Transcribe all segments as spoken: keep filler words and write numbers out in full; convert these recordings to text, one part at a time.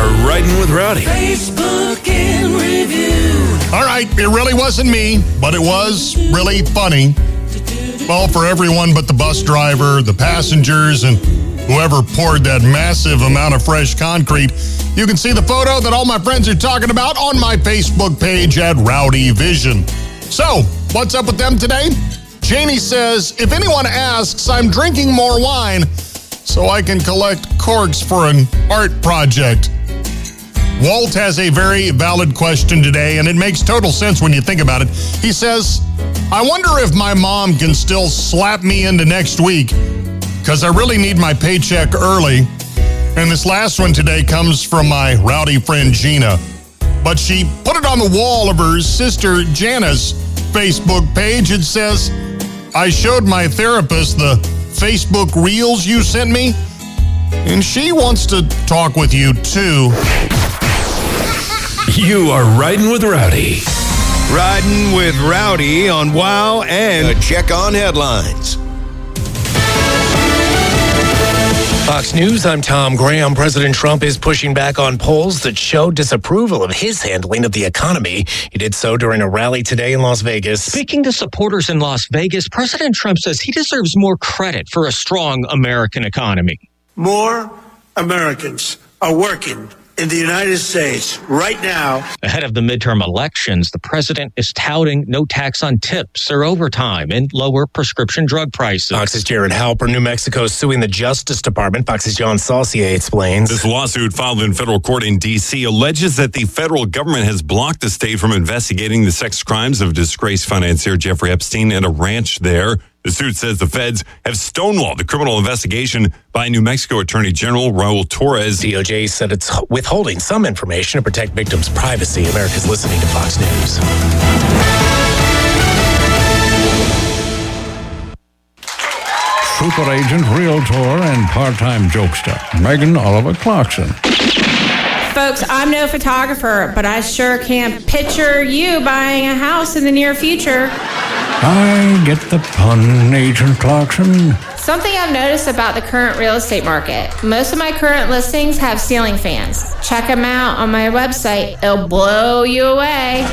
are Riding with Rowdy. Facebook in review. All right, it really wasn't me, but it was really funny. Well, for everyone but the bus driver, the passengers, and whoever poured that massive amount of fresh concrete. You can see the photo that all my friends are talking about on my Facebook page at Rowdy Vision. So, what's up with them today? Janie says, if anyone asks, I'm drinking more wine so I can collect corks for an art project. Walt has a very valid question today, and it makes total sense when you think about it. He says, I wonder if my mom can still slap me into next week because I really need my paycheck early. And this last one today comes from my rowdy friend Gina. But she put it on the wall of her sister Jana's Facebook page. It says, I showed my therapist the Facebook reels you sent me, and she wants to talk with you too. You are Riding with Rowdy. Riding with Rowdy on Wow and a check on headlines. Fox News, I'm Tom Graham. President Trump is pushing back on polls that show disapproval of his handling of the economy. He did so during a rally today in Las Vegas. Speaking to supporters in Las Vegas, President Trump says he deserves more credit for a strong American economy. More Americans are working in the United States right now. Ahead of the midterm elections, the president is touting no tax on tips or overtime and lower prescription drug prices. Fox's Jared Halper, New Mexico, is suing the Justice Department. Fox's John Saucier explains. This lawsuit filed in federal court in D C alleges that the federal government has blocked the state from investigating the sex crimes of disgraced financier Jeffrey Epstein at a ranch there. The suit says the feds have stonewalled the criminal investigation by New Mexico Attorney General Raul Torres. D O J said it's withholding some information to protect victims' privacy. America's listening to Fox News. Super agent, realtor, and part-time jokester, Megan Oliver Clarkson. Folks, I'm no photographer, but I sure can't picture you buying a house in the near future. I get the pun, Agent Clarkson. Something I've noticed about the current real estate market. Most of my current listings have ceiling fans. Check them out on my website. It'll blow you away.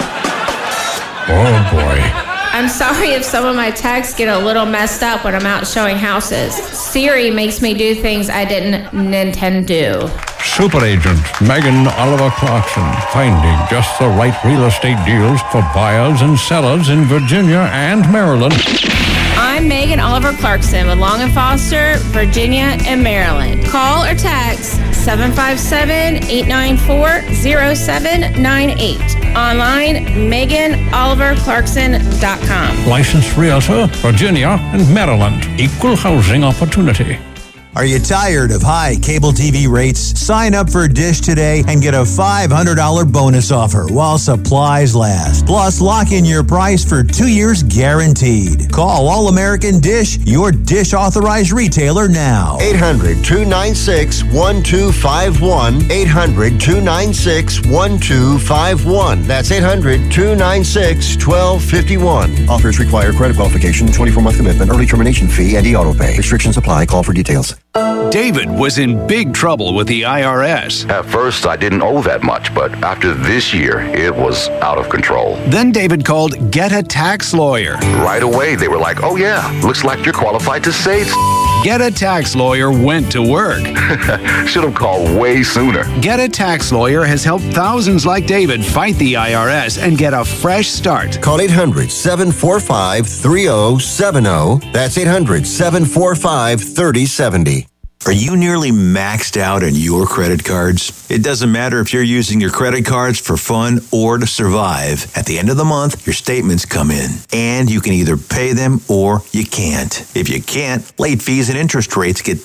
Oh, boy. I'm sorry if some of my texts get a little messed up when I'm out showing houses. Siri makes me do things I didn't intend to do. Super agent Megan Oliver Clarkson, finding just the right real estate deals for buyers and sellers in Virginia and Maryland. I'm Megan Oliver Clarkson with Long and Foster, Virginia and Maryland. Call or text seven five seven, eight nine four, zero seven nine eight. Online, Megan Oliver Clarkson dot com. Licensed realtor, Virginia and Maryland. Equal housing opportunity. Are you tired of high cable T V rates? Sign up for Dish today and get a five hundred dollars bonus offer while supplies last. Plus, lock in your price for two years guaranteed. Call All-American Dish, your Dish authorized retailer now. eight hundred, two nine six, one two five one. eight hundred, two nine six, one two five one. That's eight hundred, two nine six, one two five one. Offers require credit qualification, twenty-four month commitment, early termination fee, and e-auto pay. Restrictions apply. Call for details. David was in big trouble with the I R S. At first, I didn't owe that much, but after this year, it was out of control. Then David called Get a Tax Lawyer. Right away, they were like, oh yeah, looks like you're qualified to say it. Get a Tax Lawyer went to work. Should have called way sooner. Get a Tax Lawyer has helped thousands like David fight the I R S and get a fresh start. Call eight hundred, seven four five, three zero seven zero. That's eight hundred, seven four five, three zero seven zero. Are you nearly maxed out on your credit cards? It doesn't matter if you're using your credit cards for fun or to survive. At the end of the month, your statements come in, and you can either pay them or you can't. If you can't, late fees and interest rates get